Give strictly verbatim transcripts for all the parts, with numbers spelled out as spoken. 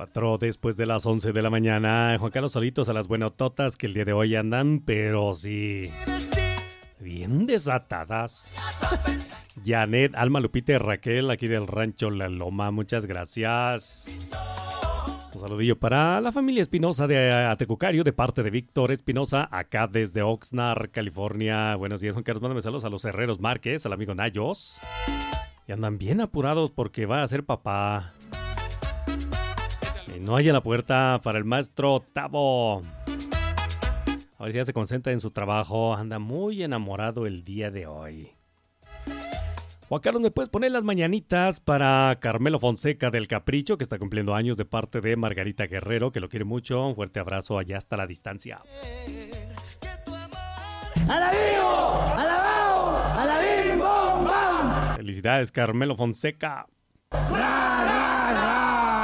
Cuatro después de las once de la mañana. Juan Carlos, solitos a las buenototas que el día de hoy andan, pero sí, bien desatadas. Janet, Alma, Lupita y Raquel, aquí del rancho La Loma, muchas gracias. Un saludillo para la familia Espinosa de Atecucario, de parte de Víctor Espinosa, acá desde Oxnard, California. Buenos días, Juan Carlos, mándame saludos a los Herreros Márquez, al amigo Nayos. Y andan bien apurados porque va a ser papá. Y no hay en la puerta para el maestro Tavo. A ver si ya se concentra en su trabajo. Anda muy enamorado el día de hoy. Juan Carlos, ¿me puedes poner las mañanitas para Carmelo Fonseca del Capricho, que está cumpliendo años, de parte de Margarita Guerrero, que lo quiere mucho? Un fuerte abrazo allá hasta la distancia. ¡Alabío! ¡Alabao! ¡Alabim! ¡Bom! ¡Bam! Felicidades, Carmelo Fonseca. ¡Ra, ra, ra!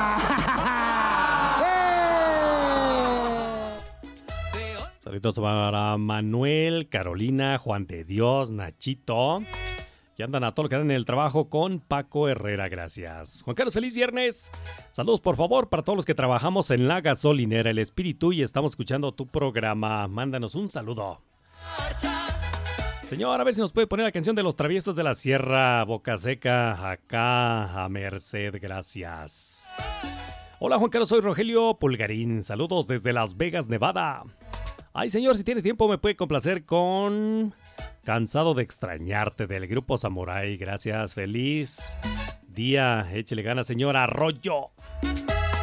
Saludos para Manuel, Carolina, Juan de Dios, Nachito. Y andan a todo lo que dan en el trabajo con Paco Herrera, gracias. Juan Carlos, feliz viernes. Saludos, por favor, para todos los que trabajamos en la gasolinera El Espíritu y estamos escuchando tu programa. Mándanos un saludo. Señor, a ver si nos puede poner la canción de Los Traviesos de la Sierra, Boca Seca, acá a Merced, gracias. Hola, Juan Carlos, soy Rogelio Pulgarín. Saludos desde Las Vegas, Nevada. Ay, señor, si tiene tiempo me puede complacer con Cansado de Extrañarte del grupo Samurai. Gracias, feliz día. Échele ganas, señor Arroyo.